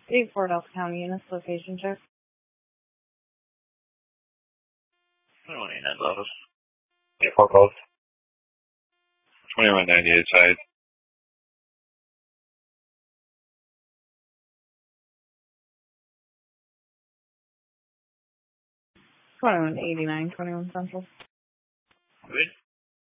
Fort Elk County Units, location check. 29 Lotus. Fort Post. 2198 side. #2189, 21 Central. Good.